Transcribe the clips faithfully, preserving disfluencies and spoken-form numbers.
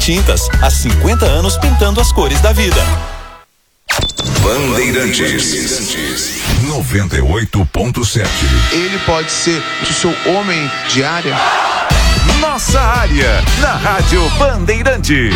Unitintas, há cinquenta anos pintando as cores da vida. Bandeirantes noventa e oito ponto sete. Ele pode ser o seu homem de área. Nossa área, na Rádio Bandeirantes.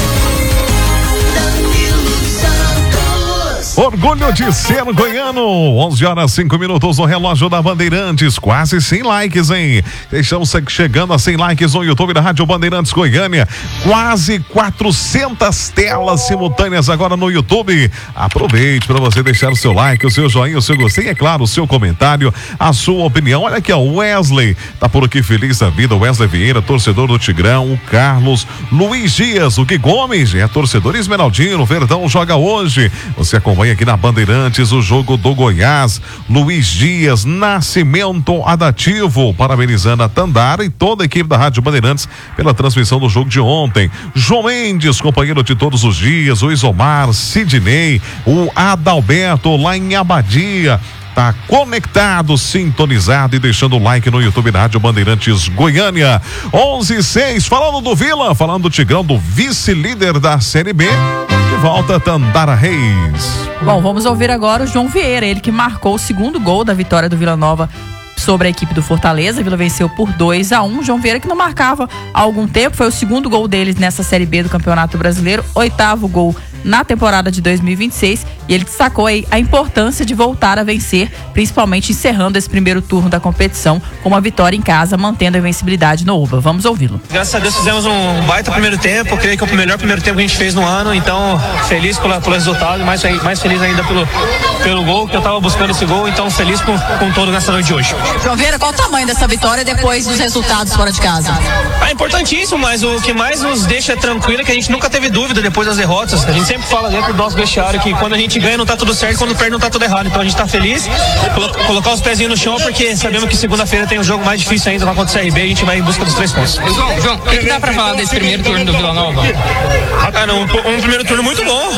Orgulho de ser goiano. onze horas cinco minutos no relógio da Bandeirantes. Quase cem likes, hein? Estamos chegando a cem likes no YouTube da Rádio Bandeirantes Goiânia. Quase quatrocentas telas simultâneas agora no YouTube. Aproveite para você deixar o seu like, o seu joinha, o seu gostei, e é claro, o seu comentário, a sua opinião. Olha aqui, o Wesley tá por aqui feliz da vida. Wesley Vieira, torcedor do Tigrão. O Carlos Luiz Dias, o Gui Gomes é torcedor esmeraldino. O Verdão joga hoje. Você acompanha aqui na Bandeirantes o jogo do Goiás. Luiz Dias, Nascimento Adativo, parabenizando a Tandara e toda a equipe da Rádio Bandeirantes pela transmissão do jogo de ontem. João Mendes, companheiro de todos os dias, o Isomar, Sidney, o Adalberto lá em Abadia, tá conectado, sintonizado e deixando o like no YouTube da Rádio Bandeirantes Goiânia. onze e seis, falando do Vila, falando do Tigrão, do vice-líder da Série B. De volta, Tandara Reis. Bom, vamos ouvir agora o João Vieira, ele que marcou o segundo gol da vitória do Vila Nova sobre a equipe do Fortaleza. A Vila venceu por dois a um. João Vieira, que não marcava há algum tempo, foi o segundo gol deles nessa Série B do Campeonato Brasileiro, oitavo gol na temporada de dois mil e vinte e seis, e ele destacou aí a importância de voltar a vencer, principalmente encerrando esse primeiro turno da competição com uma vitória em casa, mantendo a invencibilidade no Uba. Vamos ouvi-lo. Graças a Deus fizemos um baita primeiro tempo, eu creio que é o melhor primeiro tempo que a gente fez no ano, então feliz pelo, pelo resultado e mais, mais feliz ainda pelo, pelo gol, que eu estava buscando esse gol, então feliz com, com todo nessa noite de hoje. João Vieira, qual o tamanho dessa vitória depois dos resultados fora de casa? É importantíssimo, mas o que mais nos deixa tranquilo é que a gente nunca teve dúvida depois das derrotas. A gente sempre fala dentro do nosso vestiário que quando a gente ganha não tá tudo certo, quando perde não tá tudo errado. Então a gente tá feliz, colo- colocar os pezinhos no chão, porque sabemos que segunda-feira tem um jogo mais difícil ainda lá contra o C R B, a gente vai em busca dos três pontos. João, João, o que, que dá pra falar desse primeiro turno do Vila Nova? Ah, não, um, um primeiro turno muito bom.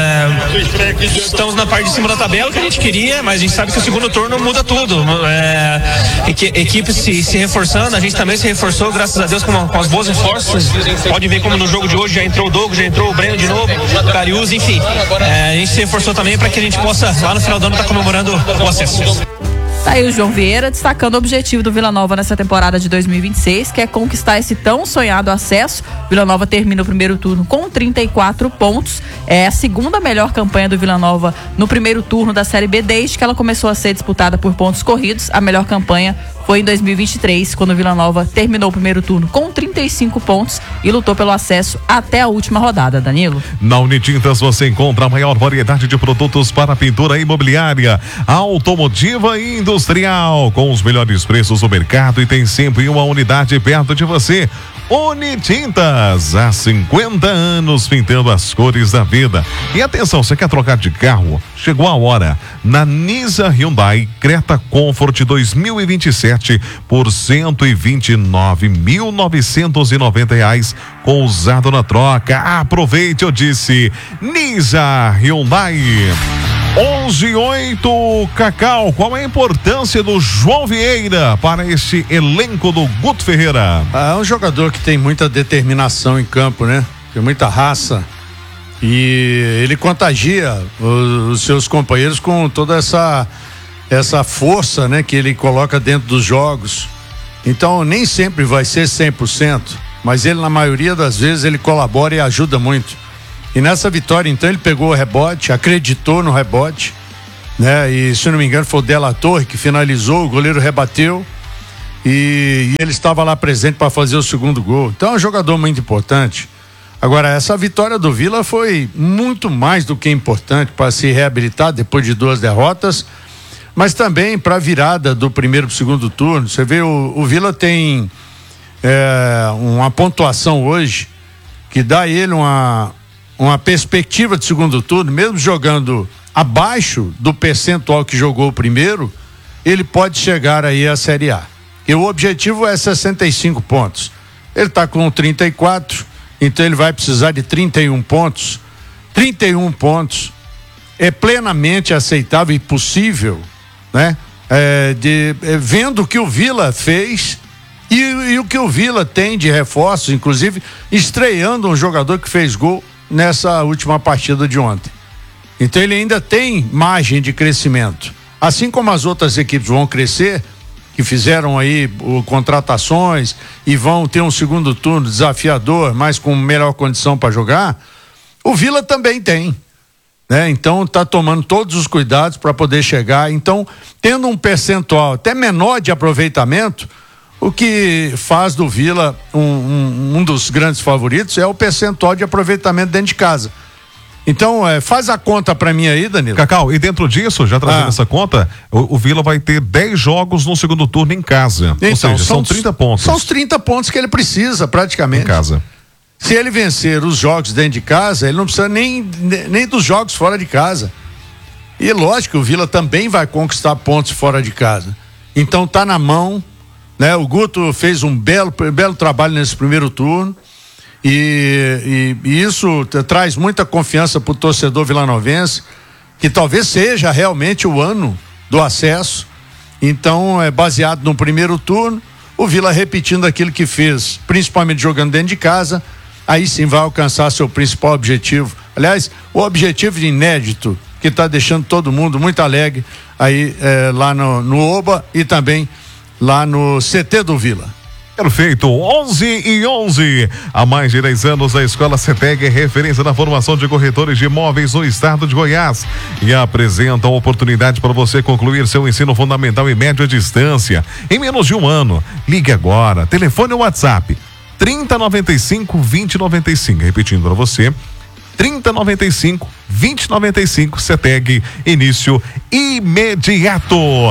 É, estamos na parte de cima da tabela que a gente queria, mas a gente sabe que o segundo turno muda tudo. É, equi- equipe se, se reforçando, a gente também se reforçou, graças a Deus, com, uma, com as boas reforços. Pode ver como no jogo de hoje já entrou o Dogo, já entrou o Breno de novo, o Cariús, enfim. É, a gente se reforçou também para que a gente possa, lá no final do ano, estar tá comemorando o acesso. Tá aí o João Vieira destacando o objetivo do Vila Nova nessa temporada de dois mil e vinte e seis, que é conquistar esse tão sonhado acesso. Vila Nova termina o primeiro turno com trinta e quatro pontos. É a segunda melhor campanha do Vila Nova no primeiro turno da Série B desde que ela começou a ser disputada por pontos corridos. A melhor campanha foi em dois mil e vinte e três, quando o Vila Nova terminou o primeiro turno com trinta e cinco pontos e lutou pelo acesso até a última rodada. Danilo? Na Unitintas você encontra a maior variedade de produtos para pintura imobiliária, automotiva e industrial, com os melhores preços do mercado, e tem sempre uma unidade perto de você. Unitintas, há cinquenta anos pintando as cores da vida. E atenção, você quer trocar de carro? Chegou a hora. Na Nisa Hyundai Creta Comfort dois mil e vinte e sete por cento e vinte e nove mil novecentos e noventa reais com usado na troca. Aproveite, eu disse. Nisa Hyundai. onze e oito, Cacau, qual é a importância do João Vieira para este elenco do Guto Ferreira? É um jogador que tem muita determinação em campo, né? Tem muita raça. E ele contagia os, os seus companheiros com toda essa, essa força, né? Que ele coloca dentro dos jogos. Então nem sempre vai ser cem por cento, mas ele, na maioria das vezes, ele colabora e ajuda muito. E nessa vitória, então, ele pegou o rebote, acreditou no rebote, né? E, se não me engano, foi o Della Torre que finalizou, o goleiro rebateu e, e ele estava lá presente para fazer o segundo gol. Então, é um jogador muito importante. Agora, essa vitória do Vila foi muito mais do que importante para se reabilitar depois de duas derrotas, mas também para a virada do primeiro para o segundo turno. Você vê, o, o Vila tem é, uma pontuação hoje que dá a ele uma... uma perspectiva de segundo turno, mesmo jogando abaixo do percentual que jogou o primeiro, ele pode chegar aí à Série A. E o objetivo é sessenta e cinco pontos. Ele está com trinta e quatro, então ele vai precisar de trinta e um pontos. trinta e um pontos é plenamente aceitável e possível, né? É, de, é, vendo o que o Vila fez E, e o que o Vila tem de reforços, inclusive estreando um jogador que fez gol nessa última partida de ontem. Então ele ainda tem margem de crescimento. Assim como as outras equipes vão crescer, que fizeram aí o, contratações e vão ter um segundo turno desafiador, mas com melhor condição para jogar, o Vila também tem, né? Então está tomando todos os cuidados para poder chegar. Então, tendo um percentual até menor de aproveitamento, o que faz do Vila um, um, um dos grandes favoritos é o percentual de aproveitamento dentro de casa. Então, é, faz a conta pra mim aí, Danilo. Cacau, e dentro disso, já trazendo ah. essa conta, o, o Vila vai ter dez jogos no segundo turno em casa. Então, ou seja, são, são trinta pontos. São os trinta pontos que ele precisa, praticamente. Em casa. Se ele vencer os jogos dentro de casa, ele não precisa nem, nem dos jogos fora de casa. E lógico que o Vila também vai conquistar pontos fora de casa. Então tá na mão, né? O Guto fez um belo, belo trabalho nesse primeiro turno. E, e, e isso t- traz muita confiança para o torcedor vilanovense, que talvez seja realmente o ano do acesso. Então, é baseado no primeiro turno, o Vila repetindo aquilo que fez, principalmente jogando dentro de casa, aí sim vai alcançar seu principal objetivo. Aliás, o objetivo inédito que está deixando todo mundo muito alegre aí é, lá no, no Oba e também lá no C T do Vila. Perfeito, onze e onze. Há mais de dez anos, a Escola CETEG é referência na formação de corretores de imóveis no estado de Goiás e apresenta a oportunidade para você concluir seu ensino fundamental e médio à distância em menos de um ano. Ligue agora, telefone ou WhatsApp trinta noventa e cinco, vinte noventa e cinco. Repetindo para você, trinta noventa e cinco, vinte noventa e cinco, CETEG, início imediato.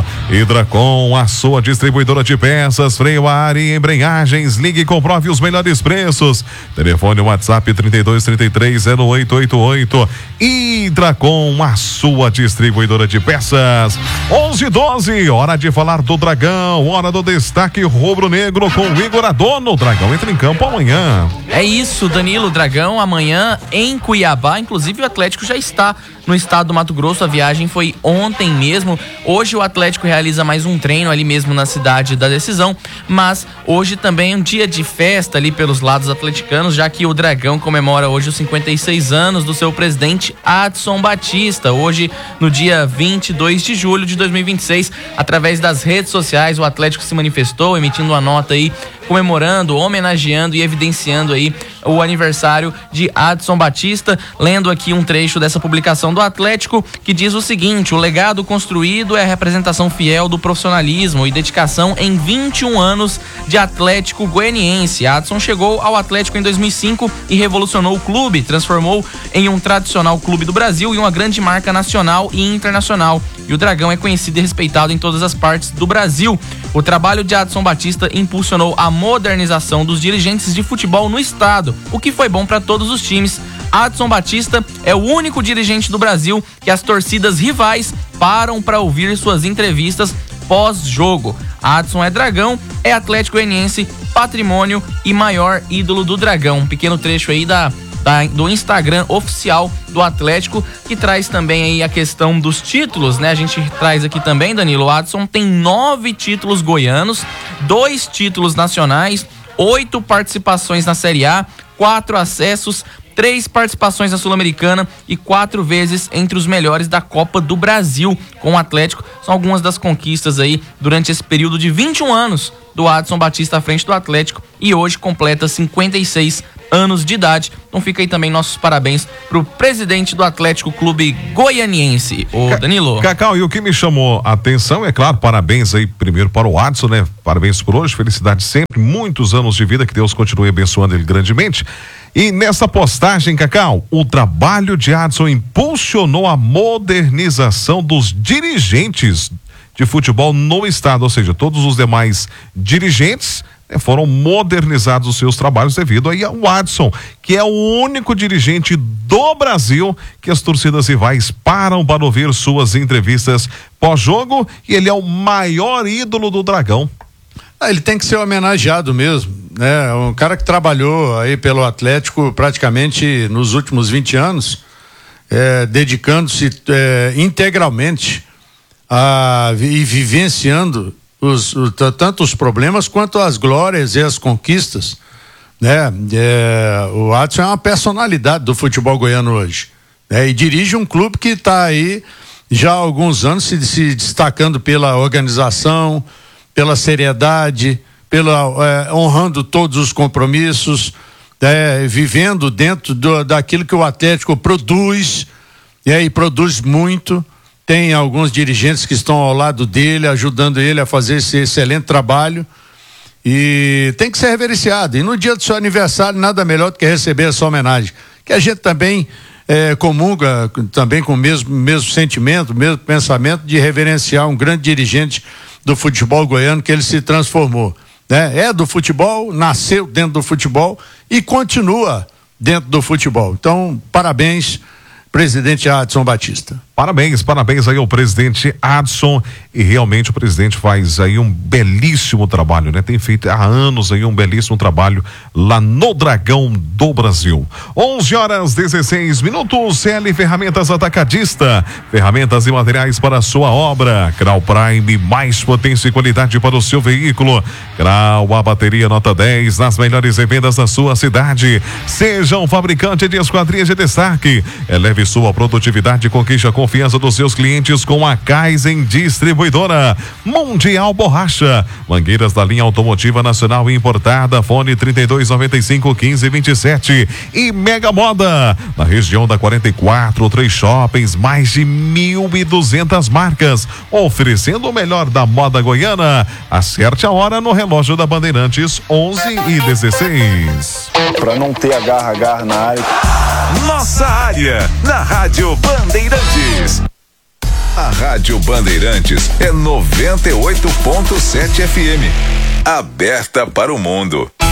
Hidracom, a sua distribuidora de peças, freio a ar e embreagens. Ligue e comprove os melhores preços. Telefone WhatsApp trinta e dois, trinta e três, zero oito oito oito. Hidracom, a sua distribuidora de peças. onze e doze, hora de falar do Dragão, hora do destaque rubro-negro com o Igor Adorno. O Dragão entra em campo amanhã. É isso, Danilo. Dragão amanhã em Cuiabá, inclusive o Atlético já está no estado do Mato Grosso, a viagem foi ontem mesmo. Hoje o Atlético realiza mais um treino ali mesmo na cidade da decisão, mas hoje também é um dia de festa ali pelos lados atleticanos, já que o Dragão comemora hoje os cinquenta e seis anos do seu presidente Adson Batista. Hoje, no dia vinte e dois de julho de dois mil e vinte e seis, através das redes sociais, o Atlético se manifestou, emitindo uma nota aí comemorando, homenageando e evidenciando aí o aniversário de Adson Batista. Lendo aqui um trecho dessa publicação do Atlético, que diz o seguinte: o legado construído é a representação fiel do profissionalismo e dedicação em vinte e um anos de Atlético Goianiense. Adson chegou ao Atlético em dois mil e cinco e revolucionou o clube, transformou em um tradicional clube do Brasil e uma grande marca nacional e internacional. E o Dragão é conhecido e respeitado em todas as partes do Brasil. O trabalho de Adson Batista impulsionou a modernização dos dirigentes de futebol no estado, o que foi bom para todos os times. Adson Batista é o único dirigente do Brasil que as torcidas rivais param para ouvir suas entrevistas pós-jogo. Adson é Dragão, é Atlético Goianiense, patrimônio e maior ídolo do Dragão. Um pequeno trecho aí da Da, do Instagram oficial do Atlético, que traz também aí a questão dos títulos, né? A gente traz aqui também, Danilo, o Adson tem nove títulos goianos, dois títulos nacionais, oito participações na Série A, quatro acessos, três participações na Sul-Americana e quatro vezes entre os melhores da Copa do Brasil com o Atlético. São algumas das conquistas aí durante esse período de vinte e um anos do Adson Batista à frente do Atlético, e hoje completa cinquenta e seis anos de idade. Então fica aí também nossos parabéns pro presidente do Atlético Clube Goianiense, o Danilo. Cacau, e o que me chamou a atenção, é claro, parabéns aí primeiro para o Adson, né? Parabéns por hoje, felicidade sempre, muitos anos de vida, que Deus continue abençoando ele grandemente. E nessa postagem, Cacau, o trabalho de Adson impulsionou a modernização dos dirigentes de futebol no estado, ou seja, todos os demais dirigentes né, foram modernizados os seus trabalhos devido aí ao Adson, que é o único dirigente do Brasil que as torcidas rivais param para ouvir suas entrevistas pós-jogo, e ele é o maior ídolo do Dragão. Ah, ele tem que ser homenageado mesmo, né? Um cara que trabalhou aí pelo Atlético praticamente nos últimos vinte anos, é, dedicando-se é, integralmente a, e vivenciando os, os, tanto os problemas quanto as glórias e as conquistas, né? É, o Adson é uma personalidade do futebol goiano hoje, né? E dirige um clube que está aí já há alguns anos se, se destacando pela organização, pela seriedade, pela, é, honrando todos os compromissos, é, vivendo dentro do, daquilo que o Atlético produz, é, e produz muito. Tem alguns dirigentes que estão ao lado dele, ajudando ele a fazer esse excelente trabalho, e tem que ser reverenciado. E no dia do seu aniversário, nada melhor do que receber essa homenagem, que a gente também é, comunga também com o mesmo, mesmo sentimento, o mesmo pensamento de reverenciar um grande dirigente do futebol goiano que ele se transformou, né? É do futebol, nasceu dentro do futebol e continua dentro do futebol. Então, parabéns, presidente Adson Batista. Parabéns, parabéns aí ao presidente Adson, e realmente o presidente faz aí um belíssimo trabalho, né? Tem feito há anos aí um belíssimo trabalho lá no Dragão do Brasil. onze horas dezesseis minutos, C L Ferramentas Atacadista, ferramentas e materiais para a sua obra. Grau Prime, mais potência e qualidade para o seu veículo. Grau, a bateria nota dez, nas melhores vendas da sua cidade. Seja um fabricante de esquadrias de destaque. Eleve sua produtividade e conquiste a confiança dos seus clientes com a Kaizen Distribuidora. Mundial Borracha, mangueiras da linha automotiva nacional importada, fone trinta e dois, noventa e cinco, quinze, vinte e sete. E Mega Moda, na região da quarenta e quatro, três shoppings, mais de mil e duzentas marcas, oferecendo o melhor da moda goiana. Acerte a hora no relógio da Bandeirantes, onze e dezesseis. Para não ter agarra-agarra na área. Nossa área, na Rádio Bandeirantes. A Rádio Bandeirantes é noventa e oito ponto sete F M. Aberta para o mundo.